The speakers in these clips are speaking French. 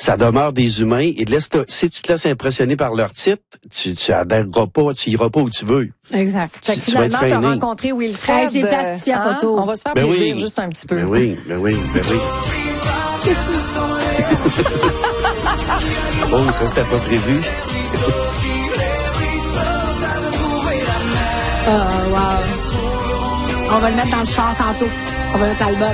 Ça demeure des humains. Et si tu te laisses impressionner par leur titre, tu adhèreras pas, tu iras pas où tu veux. Exact. Fait que finalement, tu as rencontré Wilfred. J'ai plastifié la photo. On va se faire plaisir juste un petit peu. Ben oui. Oh, ça, c'était pas prévu. Oh, wow. On va le mettre dans le char tantôt. On va mettre l'album.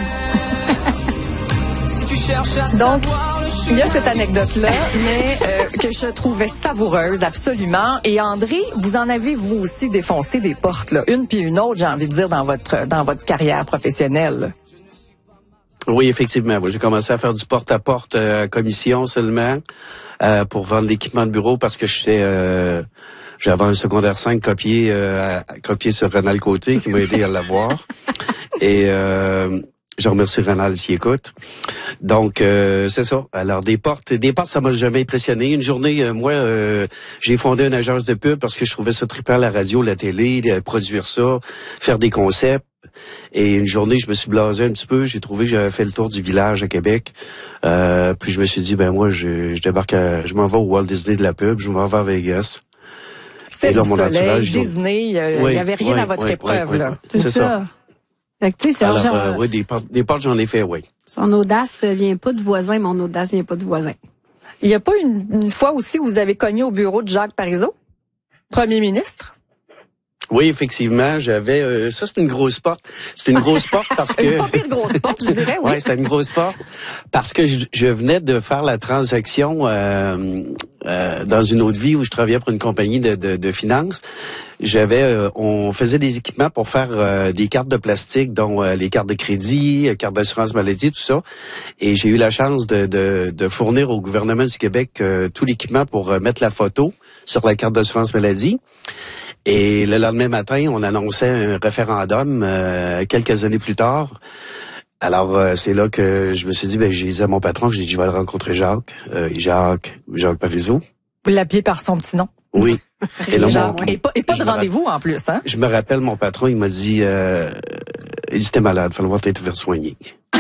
Donc, il y a cette anecdote-là, mais que je trouvais savoureuse, absolument. Et André, vous en avez, vous aussi, défoncé des portes, là. Une puis une autre, j'ai envie de dire, dans votre carrière professionnelle. Oui, effectivement. J'ai commencé à faire du porte-à-porte à commission seulement pour vendre l'équipement de bureau parce que j'avais un secondaire 5 copié sur Ronald Côté qui m'a aidé à l'avoir. Et je remercie Ronald s'il écoute. Donc, c'est ça. Alors, des portes, ça m'a jamais impressionné. Une journée, j'ai fondé une agence de pub parce que je trouvais ça trippant, la radio, la télé, produire ça, faire des concepts. Et une journée, je me suis blasé un petit peu. J'ai trouvé que j'avais fait le tour du village à Québec. Puis je me suis dit, moi, je débarque je m'en vais au Walt Disney de la pub, je m'en vais à Vegas. C'est le soleil, Disney, il n'y avait rien à votre épreuve, là. C'est ça. Fait que, tu sais, alors, oui, des portes, j'en ai fait, oui. Son audace vient pas du voisin, mon audace vient pas du voisin. Il n'y a pas une fois aussi où vous avez cogné au bureau de Jacques Parizeau, premier ministre? Oui, effectivement, j'avais ça, c'est une grosse porte. C'est une grosse porte parce que pas pire grosse porte, je dirais, oui. Ouais, c'était une grosse porte parce que je venais de faire la transaction dans une autre vie où je travaillais pour une compagnie de finances. On faisait des équipements pour faire des cartes de plastique, dont les cartes de crédit, cartes d'assurance maladie, tout ça. Et j'ai eu la chance de fournir au gouvernement du Québec tout l'équipement pour mettre la photo sur la carte d'assurance maladie. Et le lendemain matin, on annonçait un référendum quelques années plus tard. Alors, c'est là que je me suis dit, j'ai dit à mon patron, je vais aller rencontrer Jacques Parizeau. Vous l'appelez par son petit nom? Oui. Et là, et pas de rendez-vous en plus, hein? Je me rappelle, mon patron, il m'a dit, il dit, t'es malade, il va falloir t'être faire soigner.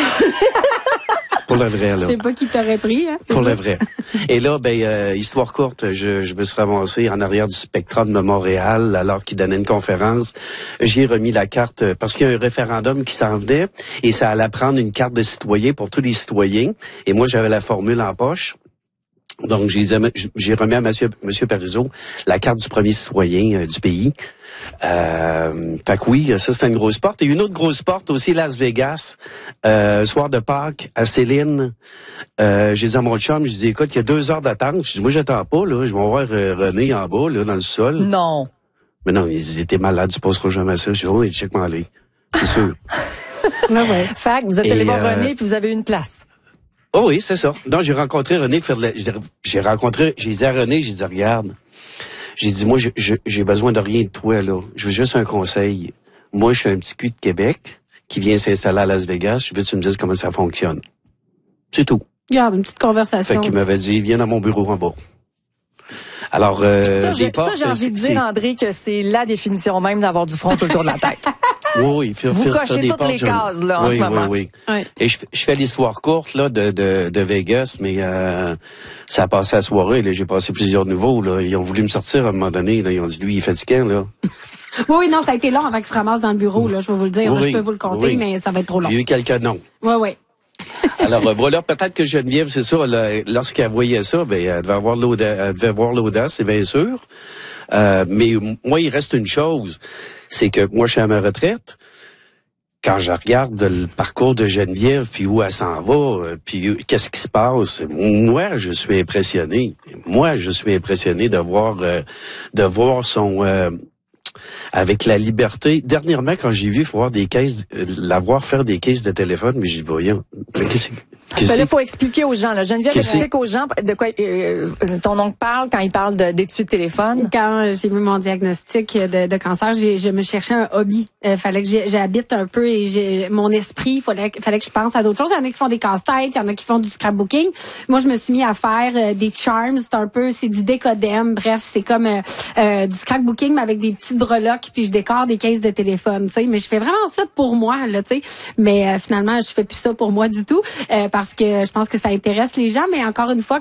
Pour le vrai, là. Je sais pas qui t'aurait pris, hein. Pour le vrai. Et là, histoire courte, je me suis ramassé en arrière du Spectrum de Montréal alors qu'il donnait une conférence. J'ai remis la carte parce qu'il y a un référendum qui s'en venait et ça allait prendre une carte de citoyen pour tous les citoyens. Et moi, j'avais la formule en poche. Donc, j'ai remis à Monsieur Parizeau la carte du premier citoyen du pays. Fait que oui, ça c'était une grosse porte. Et une autre grosse porte aussi, Las Vegas, soir de Pâques, à Céline. J'ai dit à mon chum, je dis, écoute, il y a 2 heures d'attente. Je dis, moi, j'attends pas, là. Je vais voir René en bas, là, dans le sol. Non. Mais non, il était malade, tu passeras jamais ça. Je dis, oui, check-moi aller. C'est sûr. Ouais. Fait que vous êtes allé voir René puis vous avez eu une place. Oh oui, c'est ça. Donc, j'ai rencontré René j'ai dit à René, j'ai dit, regarde, j'ai dit, moi, j'ai besoin de rien de toi, là. Je veux juste un conseil. Moi, je suis un petit cul de Québec qui vient s'installer à Las Vegas. Je veux que tu me dises comment ça fonctionne. C'est tout. Regarde, une petite conversation. Fait qu'il m'avait dit, viens dans mon bureau en bas. Alors, j'ai envie de dire, André, que c'est la définition même d'avoir du front autour de la tête. Oui, vous cochez toutes les cases, là, en ce moment. Oui. Et je fais l'histoire courte, là, de Vegas, mais ça a passé la soirée, là. J'ai passé plusieurs niveaux, là. Ils ont voulu me sortir à un moment donné, là. Ils ont dit, lui, il est fatiguant, là. Oui, non, ça a été long avant qu'il se ramasse dans le bureau, là. Je vais vous le dire. Je peux vous le compter, mais ça va être trop long. J'ai eu quelques noms. Oui. Alors, voilà, peut-être que Geneviève, c'est ça, lorsqu'elle voyait ça, elle devait avoir l'audace, c'est bien sûr. Mais moi, il reste une chose, c'est que moi, je suis à ma retraite. Quand je regarde le parcours de Geneviève, puis où elle s'en va, puis qu'est-ce qui se passe, moi, je suis impressionné. Moi, je suis impressionné de voir son... avec la liberté. Dernièrement, quand j'ai vu la voir faire des caisses de téléphone, mais j'ai dit, voyons, là, faut expliquer aux gens, là. Geneviève, explique aux gens de quoi ton oncle parle quand il parle d'étui de téléphone. Quand j'ai eu mon diagnostic de cancer, je me cherchais un hobby. Fallait que j'habite un peu et mon esprit, fallait que je pense à d'autres choses. Il y en a qui font des casse-têtes, il y en a qui font du scrapbooking. Moi, je me suis mis à faire des charms, c'est du décodem. Bref, c'est comme du scrapbooking mais avec des petites breloques puis je décore des caisses de téléphone, tu sais, mais je fais vraiment ça pour moi là, tu sais. Mais finalement, je fais plus ça pour moi du tout parce que je pense que ça intéresse les gens, mais encore une fois,